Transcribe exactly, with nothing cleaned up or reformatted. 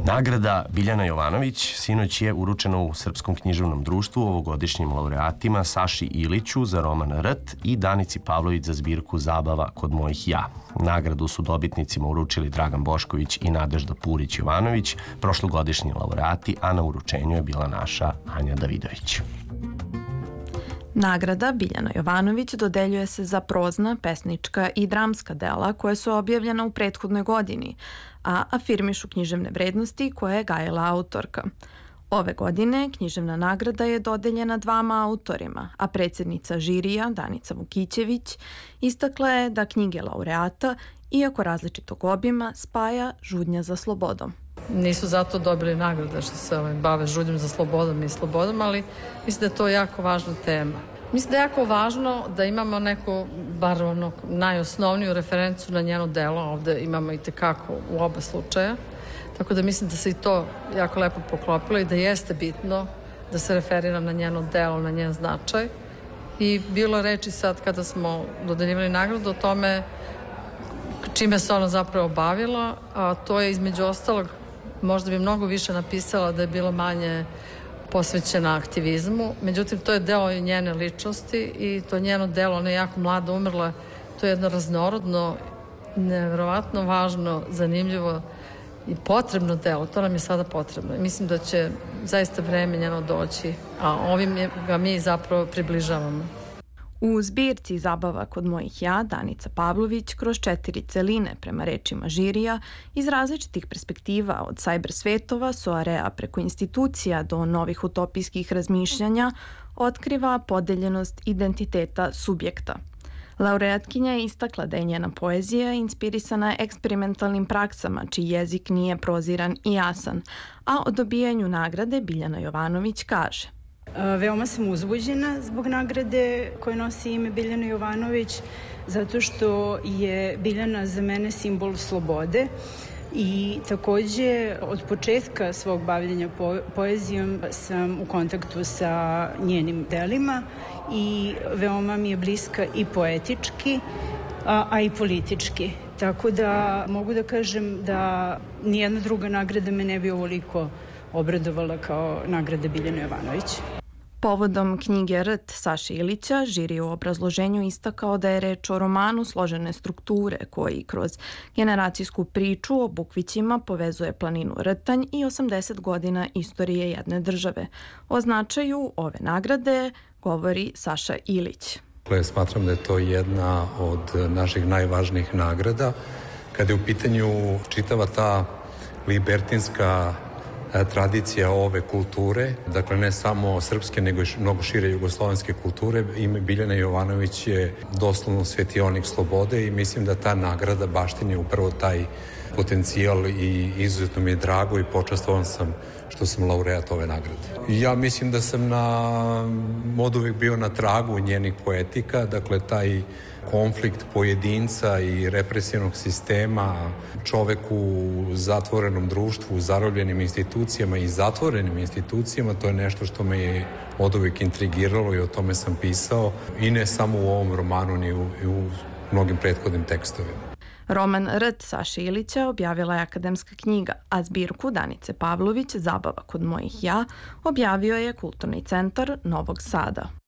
Nagrada Biljana Jovanović sinoć je uručena u Srpskom književnom društvu ovogodišnjim laureatima Saši Iliću za roman Rt i Danici Pavlović za zbirku Zabava kod mojih ja. Nagradu su dobitnicima uručili Dragan Bošković i Nadežda Purić-Jovanović, prošlogodišnji laureati, a na uručenju je bila naša Anja Davidović. Nagrada Biljana Jovanović dodeljuje se za prozna, pesnička i dramska dela koje su objavljena u prethodnoj godini, a afirmišu književne vrednosti koje je gajila autorka. Ove godine književna nagrada je dodeljena dvama autorima, a predsjednica žirija Danica Vukićević istakla je da knjige laureata, iako različitog obima, spaja žudnja za slobodom. Nisu zato dobili nagrada što se ovaj, bave žudnjom za slobodom i slobodom, ali mislim da je to jako važna tema. Mislim da je jako važno da imamo neku, bar ono, najosnovniju referencu na njeno delo. Ovde imamo i tekako u oba slučaja. Tako da mislim da se i to jako lepo poklopilo i da jeste bitno da se referira na njeno delo, na njen značaj. I bilo je reči sad kada smo dodeljivali nagradu o tome čime se ona zapravo bavila, a to je između ostalog, možda bi mnogo više napisala da je bilo manje posvećena aktivizmu, međutim to je deo njene ličnosti i to njeno delo, ona je jako mlada umrla, to je jedno raznorodno, nevjerovatno važno, zanimljivo i potrebno delo, to nam je sada potrebno. I mislim da će zaista vreme njeno doći, a ovim ga mi zapravo približavamo. U zbirci Zabava kod mojih ja, Danica Pavlović kroz četiri celine, prema rečima žirija, iz različitih perspektiva od sajber svetova, soarea preko institucija do novih utopijskih razmišljanja, otkriva podeljenost identiteta subjekta. Laureatkinja je istakla da je njena poezija inspirisana eksperimentalnim praksama, čiji jezik nije proziran i jasan, a o dobijanju nagrade Biljana Jovanović kaže: Veoma sam uzbuđena zbog nagrade koje nosi ime Biljana Jovanović, zato što je Biljana za mene simbol slobode i takođe od početka svog bavljenja po poezijom sam u kontaktu sa njenim delima i veoma mi je bliska i poetički, a, a i politički. Tako da mogu da kažem da nijedna druga nagrada me ne bi ovoliko obradovala kao nagrada Biljana Jovanović. Povodom knjige Rt Saše Ilića, žiri u obrazloženju istakao da je reč o romanu složene strukture koji kroz generacijsku priču o Bukvićima povezuje planinu Rtanj i osamdeset godina istorije jedne države. O značaju ove nagrade govori Saša Ilić. Smatram da je to jedna od naših najvažnijih nagrada. Kada je u pitanju čitava ta libertinska tradicija ove kulture, dakle ne samo srpske nego i mnogo šire jugoslovenske kulture, ime Biljana Jovanović je doslovno svetionik slobode i mislim da ta nagrada baštini upravo taj potencijal i izuzetno mi je drago i počastvovan sam što sam laureat ove nagrade. Ja mislim da sam na, od uvijek bio na tragu njenih poetika, dakle taj konflikt pojedinca i represivnog sistema, čovek u zatvorenom društvu, u zarobljenim institucijama i zatvorenim institucijama, to je nešto što me je od uvijek intrigiralo i o tome sam pisao i ne samo u ovom romanu, ni u, i u mnogim prethodnim tekstovima. Roman Rt Saše Ilića objavila je Akademska knjiga, a zbirku Danice Pavlović Zabava kod mojih ja objavio je Kulturni centar Novog Sada.